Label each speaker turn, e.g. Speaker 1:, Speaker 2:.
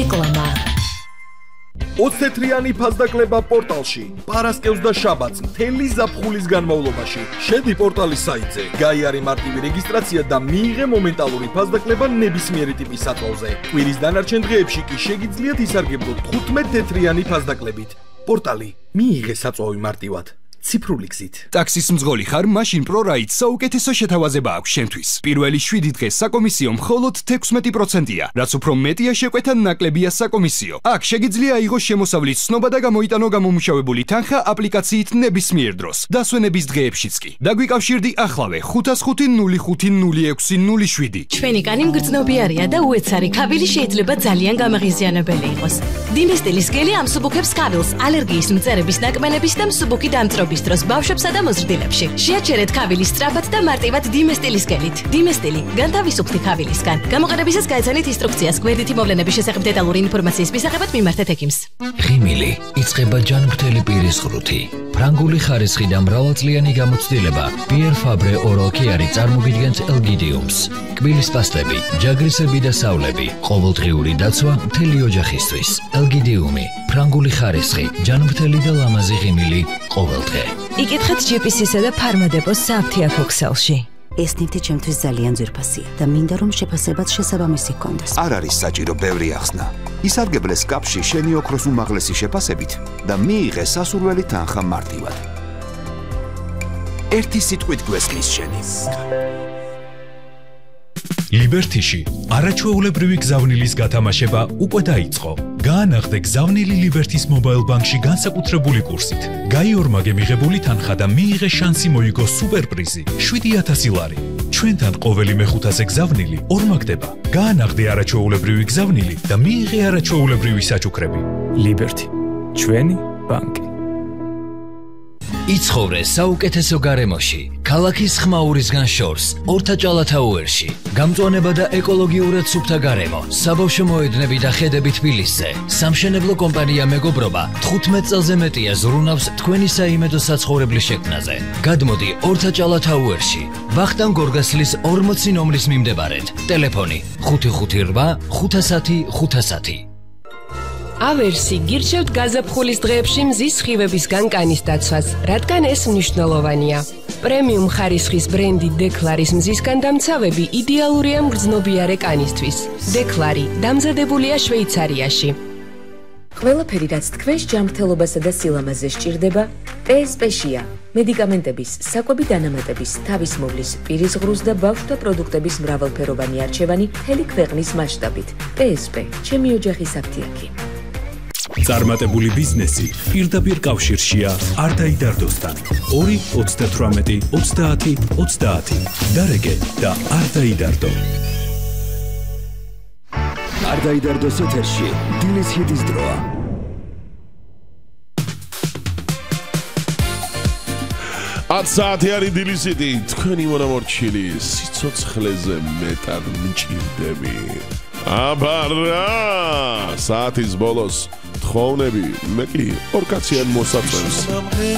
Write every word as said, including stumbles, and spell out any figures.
Speaker 1: რეკლამა.
Speaker 2: ოცდათეტრიანი ფასდაკლება პორტალში. პარასკევს და შაბათს მთელი ზაფხულის განმავლობაში. შედი პორტალის საიტზე, გაიარე მარტივი რეგისტრაცია და მიიღე მომენტალური ფასდაკლება ნებისმიერი ტიპის საწოლზე. კვირის დანარჩენ დღეებში კი შეგიძლიათ ისარგებლოთ თხუთმეტ-თეთრიანი ფასდაკლებით. პორტალი მიიღე საწვავი მარტივად. ციფრული გზით.
Speaker 3: ტაქსის მძღოლი ხარ, მაშინ ProRide საუკეთესო შეთავაზება აქვს შენთვის. პირველი შვიდი დღე საკომისიო მხოლოდ თექვსმეტი პროცენტია, რაც უფრო მეტია შეკვეთა ნაკლებია საკომისიო. აქ შეგიძლია აიღოს შემოსავლის ცნობა და გამოიტანო გამომუშავებული თანხა აპლიკაციით ნებისმიერ დროს, დასვენების დღეებშიც კი. დაგვიკავშირდი ახლავე ხუთას ხუთი ნული ხუთი ნული ექვსი ნული შვიდი.
Speaker 1: ჩვენი კანი მგრძნობიარია და უეცარი ქავილი შეიძლება ძალიან გამაღიზიანებელი იყოს. დინესტილის გელი ამსუბუქებს ქავილს ალერგიის მწერების ნაკმენების და მსუბუქი დამწრობის დროს ბავშვებსა და მოზრდილებში. შეაჩერეთ ქავილის სწრაფად და მარტივად დინესტილის გელით. დინესტილი განთავისუფლდი ქავილისგან. გამოყენებისას გაეცანით ინსტრუქციას გვერდითი მოვლენების შესახებ დეტალური ინფორმაციის მისაღებად მიმართეთ ექიმს.
Speaker 4: ღიმილი იწყება ჯანმრთელი პირის ღრუთი. ფრანგული ხარისხი და მრავალწლიანი გამოცდილება Pierre Fabre Oral Care წარმოგიდგენთ ელგიდიუმს. კბილის პასტები, ჯაგრისები და სავლები, ყოველდღიური დაცვა მთელი ოჯახისთვის. ელგიდიუმი, ფრანგული ხარისხი, ჯანმრთელი და ლამაზი ღიმილი ყოველდღე.
Speaker 5: იკითხეთ ჯი პი სი-სა და ფარმადეპოს სააფთიაქო ქსელში.
Speaker 6: ეს ნივთი ჩემთვის ძალიან ძვირფასია და მინდა რომ შეფასებაც შესაბამისი ჰქონდეს.
Speaker 7: არ არის საჭირო ბევრი ახსნა. ისარგებლე სკაფში შენი ოქროს უმაღლესი შეფასებით და მიიღე სასურველი თანხა მარტივად. ერთი სიტყვით გვესმის შენი.
Speaker 8: ლიბერთიში არაჩვეულებრივი გზავნილის გათამაშება უკვე დაიწყო. გაანაღდე გზავნილი ლიბერთის მობაილ ბანკში განსაკუთრებული კურსით. გაიორმაგე მიღებული თანხა და მიიღე შანსი მოიგო სუპერპრიზი შვიდი ათასი ლარი. ჩვენთან ყოველი მეხუთაზე გზავნილი ორმაგდება. გაანაღდე არაჩვეულებრივი გზავნილი და მიიღე არაჩვეულებრივი საჩუქრები. ლიბერთი, ჩვენი ბანკი.
Speaker 4: იცხოვრე საუკეთესო გარემოში, ქალაქის ხმაურისგან შორს, ორთაჭალათაუერში. გამწვანება და ეკოლოგიურად სუფთა გარემო, საბავშვო მოედნები და ხედები თბილისზე. სამშენებლო კომპანია მეგობრობა თხუთმეტ წელზე მეტია ზრუნავს თქვენი საიმედო საცხოვრებლის შექმნაზე. გადმოდი ორთაჭალათაუერში, ვახტანგ გორგასლის ორმოცი ნომრის მიმდებარედ. ტელეფონი ხუთი ხუთი რვა ხუთასათი ხუთასათი.
Speaker 9: ავერსი გირჩევთ გაზაფხულის დღეებში მზის სხივებისგან კანის დაცვას, რადგან ეს მნიშვნელოვანია. პრემიუმ ხარისხის ბრენდი დეკლარის მზისგან დამცავები იდეალურია მგრძნობიარე კანისთვის. დეკლარი დამზადებულია შვეიცარიაში.
Speaker 10: ყველაფერი, რაც თქვენს ჯანმრთელობასა და სილამაზე სჭირდება, ტე ეს პე-შია. მედიკამენტების, საკვები დანამატების, თავისმოვლის, პირის ღრუს და ბავშვთა პროდუქტების მრავალფეროვანი არჩევანი მთელი ქვეყნის მასშტაბით. ტე ეს პე, ჩემი ოჯახის აფთიაქი.
Speaker 8: წარმატებული ბიზნესი პირდაპირ კავშირშია არ დაიდარდოსთან. ორი ოცდათვრამეტი ოცდაათი ოცდაათი. დარეგე და არ დაიდარდო.
Speaker 11: არ დაიდარდოს ეთერში დილის ჰიტის დროა.
Speaker 12: ათ საათი არის დილის ჰიტი, თქვენი მონამორჩილი სიცოცხლეზე მეტად მჭირდები. აბარა საათის ბოლოს თხოვნები მე კი ორ კაციან მოსაწევს.